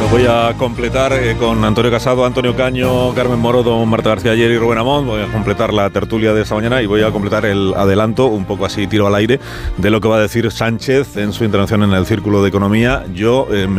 Lo voy a completar con Antonio Casado, Antonio Caño, Carmen Moro, don Marta García Ayer y Rubén Amón. Voy a completar la tertulia de esta mañana y voy a completar el adelanto, un poco así tiro al aire, de lo que va a decir Sánchez en su intervención en el Círculo de Economía. Yo me